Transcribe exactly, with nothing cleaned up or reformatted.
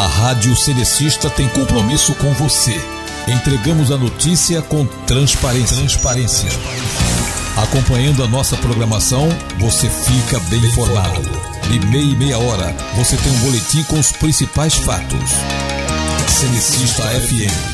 A Rádio Cenecista tem compromisso com você. Entregamos a notícia com transparência. transparência. Acompanhando a nossa programação, você fica bem informado. De meia e meia hora, você tem um boletim com os principais fatos. Cenecista F M.